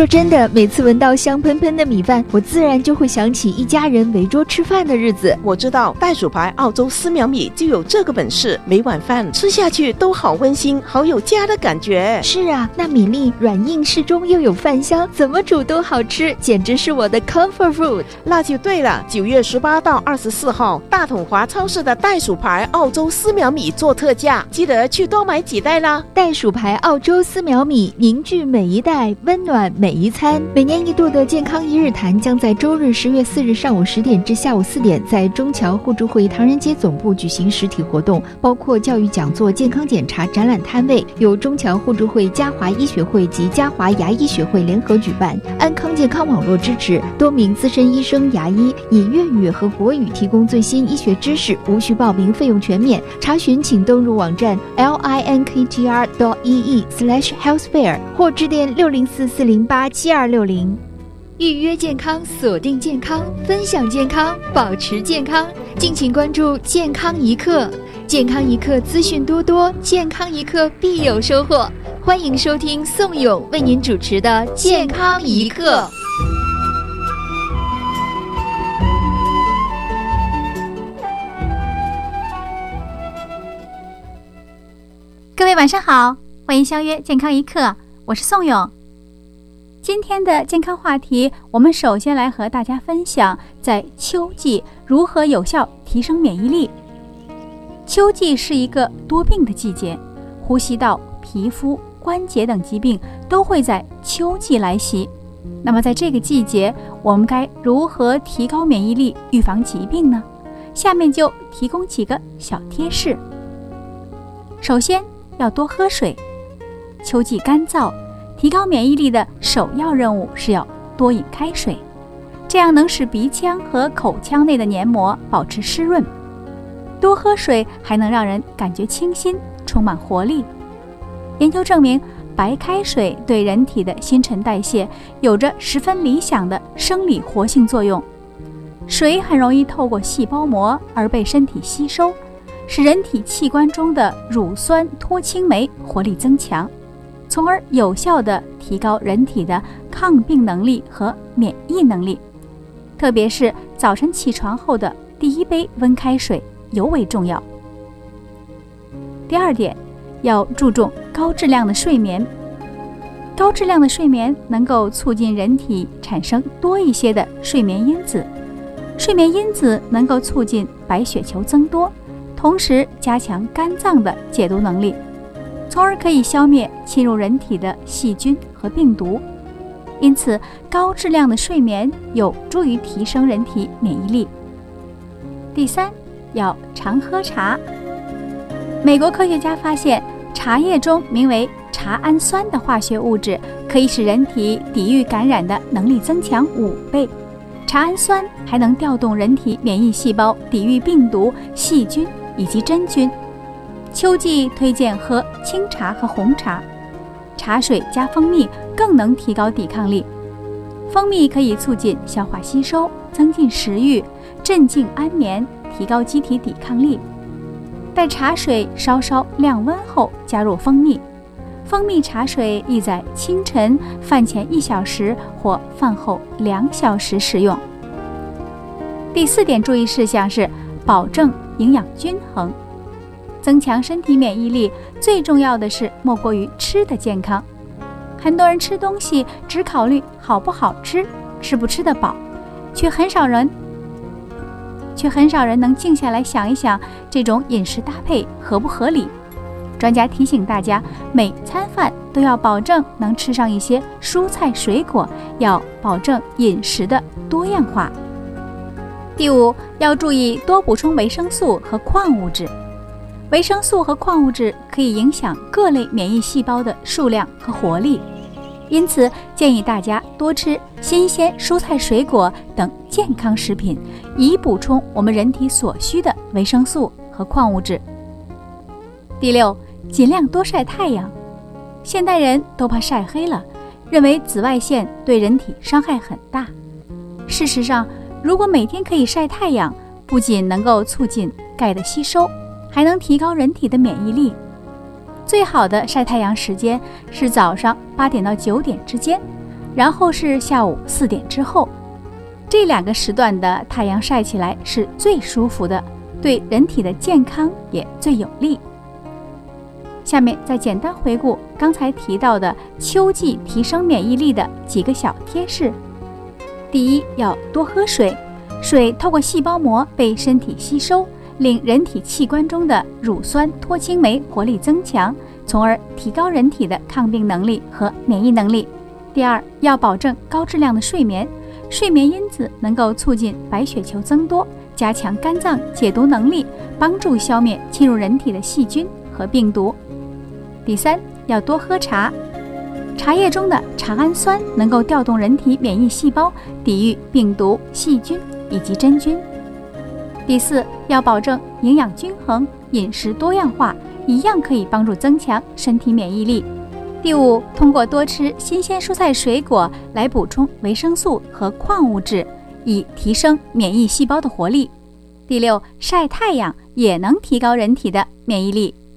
说真的，每次闻到香喷喷的米饭，我自然就会想起一家人围桌吃饭的日子。 我知道袋鼠牌澳洲丝苗米就有这个本事，每碗饭吃下去都好温馨，好有家的感觉。 是啊，那米粒软硬适中又有饭香，怎么煮都好吃，简直是我的 comfort food。 那就对了，9月18到24号，大统华超市的袋鼠牌澳洲丝苗米做特价，记得去多买几袋啦。 袋鼠牌澳洲丝苗米，凝聚每一代，温暖每一餐。每年一度的健康一日谈将在周日10月4日上午10点至下午4点，在中侨互助会唐人街总部举行实体活动，包括教育讲座、健康检查、展览摊位，由中侨互助会、嘉华医学会及嘉华牙医学会联合举办，安康健康网络支持，多名资深医生、牙医以粤语和国语提供最新医学知识，无需报名，费用全免。查询请登入网站 linktr.ee/healthfair 或致电604-408-7260。预约健康，锁定健康，分享健康，保持健康。敬请关注健康一刻，健康一刻资讯多多，健康一刻必有收获。欢迎收听宋勇为您主持的健康一刻。 各位晚上好，欢迎相约健康一刻，我是宋勇。今天的健康话题，我们首先来和大家分享在秋季如何有效提升免疫力。秋季是一个多病的季节，呼吸道、皮肤、关节等疾病都会在秋季来袭。那么在这个季节，我们该如何提高免疫力，预防疾病呢？下面就提供几个小贴士。首先要多喝水，秋季干燥，提高免疫力的首要任务是要多饮开水，这样能使鼻腔和口腔内的黏膜保持湿润。多喝水还能让人感觉清新，充满活力。研究证明，白开水对人体的新陈代谢有着十分理想的生理活性作用。水很容易透过细胞膜而被身体吸收，使人体器官中的乳酸脱氢酶活力增强，从而有效地提高人体的抗病能力和免疫能力。特别是早晨起床后的第一杯温开水尤为重要。第二点，要注重高质量的睡眠。高质量的睡眠能够促进人体产生多一些的睡眠因子，睡眠因子能够促进白血球增多，同时加强肝脏的解毒能力，从而可以消灭侵入人体的细菌和病毒。因此，高质量的睡眠有助于提升人体免疫力。第三，要常喝茶。美国科学家发现，茶叶中名为茶氨酸的化学物质可以使人体抵御感染的能力增强5倍。茶氨酸还能调动人体免疫细胞抵御病毒、细菌以及真菌。秋季推荐喝清茶和红茶，茶水加蜂蜜更能提高抵抗力。蜂蜜可以促进消化吸收，增进食欲，镇静安眠，提高机体抵抗力。待茶水稍稍晾温后加入蜂蜜，蜂蜜茶水宜在清晨饭前1小时或饭后2小时食用。第4点注意事项是保证营养均衡。增强身体免疫力最重要的是莫过于吃的健康。很多人吃东西只考虑好不好吃，吃不吃得饱，却很少人能静下来想一想这种饮食搭配合不合理。专家提醒大家，每餐饭都要保证能吃上一些蔬菜水果，要保证饮食的多样化。第5，要注意多补充维生素和矿物质。维生素和矿物质可以影响各类免疫细胞的数量和活力，因此建议大家多吃新鲜蔬菜水果等健康食品，以补充我们人体所需的维生素和矿物质。第6，尽量多晒太阳。现代人都怕晒黑了，认为紫外线对人体伤害很大。事实上，如果每天可以晒太阳，不仅能够促进钙的吸收，还能提高人体的免疫力。最好的晒太阳时间是早上8点到9点之间， 然后是下午4点之后。这2个时段的太阳晒起来是最舒服的，对人体的健康也最有利。下面再简单回顾刚才提到的秋季提升免疫力的几个小贴士。第一，要多喝水，水透过细胞膜被身体吸收，令人体器官中的乳酸脱氢酶活力增强，从而提高人体的抗病能力和免疫能力。第二，要保证高质量的睡眠，睡眠因子能够促进白血球增多，加强肝脏解毒能力，帮助消灭侵入人体的细菌和病毒。第三，要多喝茶，茶叶中的茶氨酸能够调动人体免疫细胞，抵御病毒、细菌以及真菌。第四，要保证营养均衡，饮食多样化，一样可以帮助增强身体免疫力。第五，通过多吃新鲜蔬菜水果来补充维生素和矿物质，以提升免疫细胞的活力。第六，晒太阳也能提高人体的免疫力。